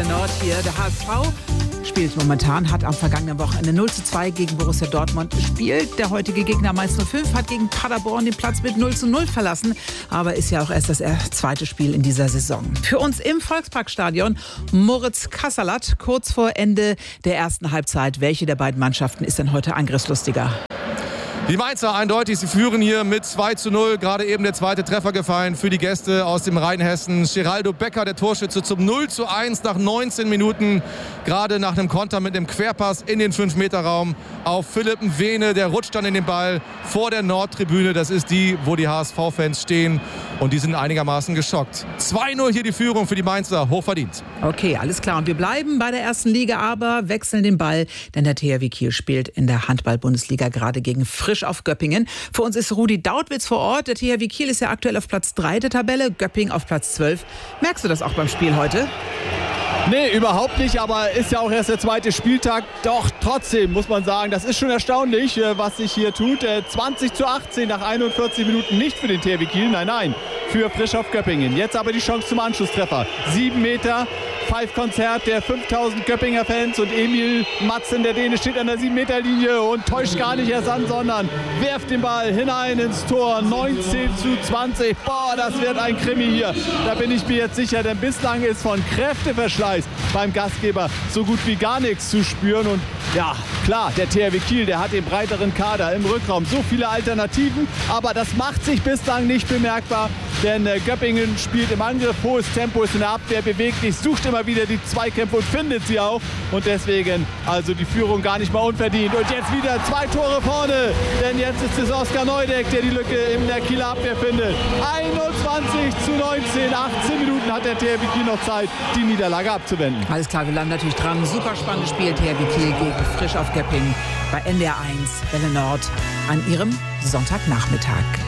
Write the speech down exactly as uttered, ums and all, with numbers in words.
Nord hier. Der H S V spielt momentan, hat am vergangenen Wochenende null zu zwei gegen Borussia Dortmund gespielt. Der heutige Gegner Mainz null fünf hat gegen Paderborn den Platz mit null zu null verlassen. Aber ist ja auch erst das zweite Spiel in dieser Saison. Für uns im Volksparkstadion Moritz Kassalat, kurz vor Ende der ersten Halbzeit. Welche der beiden Mannschaften ist denn heute angriffslustiger? Die Mainzer eindeutig, sie führen hier mit zwei zu null. Gerade eben der zweite Treffer gefallen für die Gäste aus dem Rheinhessen. Geraldo Becker, der Torschütze, zum null zu eins nach neunzehn Minuten. Gerade nach einem Konter mit einem Querpass in den fünf Meter Raum auf Philipp Mwene. Der rutscht dann in den Ball vor der Nordtribüne. Das ist die, wo die H S V-Fans stehen. Und die sind einigermaßen geschockt. zwei null hier die Führung für die Mainzer. Hochverdient. Okay, alles klar. Und wir bleiben bei der ersten Liga, aber wechseln den Ball. Denn der T H W Kiel spielt in der Handball-Bundesliga gerade gegen Frisch auf Göppingen. Für uns ist Rudi Dautwitz vor Ort. Der T H W Kiel ist ja aktuell auf Platz drei der Tabelle, Göppingen auf Platz zwölf. Merkst du das auch beim Spiel heute? Nee, überhaupt nicht, aber ist ja auch erst der zweite Spieltag. Doch trotzdem muss man sagen, das ist schon erstaunlich, was sich hier tut. zwanzig zu achtzehn nach einundvierzig Minuten nicht für den T H W Kiel, nein, nein, für Frisch auf Göppingen. Jetzt aber die Chance zum Anschlusstreffer. Sieben Meter, Pfeifkonzert der fünftausend Göppinger Fans und Emil Matzen, der Däne, steht an der sieben Meter Linie und täuscht gar nicht erst an, sondern werft den Ball hinein ins Tor. neunzehn zu zwanzig. Boah, das wird ein Krimi hier. Da bin ich mir jetzt sicher, denn bislang ist von Kräfteverschleiß beim Gastgeber so gut wie gar nichts zu spüren. Und ja, klar, der T H W Kiel, der hat den breiteren Kader im Rückraum. So viele Alternativen, aber das macht sich bislang nicht bemerkbar, denn äh, Göppingen spielt im Angriff, hohes Tempo, ist in der Abwehr beweglich, sucht immer wieder die Zweikämpfe und findet sie auch. Und deswegen also die Führung gar nicht mal unverdient. Und jetzt wieder zwei Tore vorne, denn jetzt ist es Oskar Neudeck, der die Lücke in der Kieler Abwehr findet. einundzwanzig zu neunzehn, achtzehn Minuten hat der T H W Kiel noch Zeit, die Niederlage abzuwenden. Alles klar, wir bleiben natürlich dran. Super spannendes Spiel, T H W Kiel gegen Frisch auf Göppingen bei N D R eins Welle Nord an ihrem Sonntagnachmittag.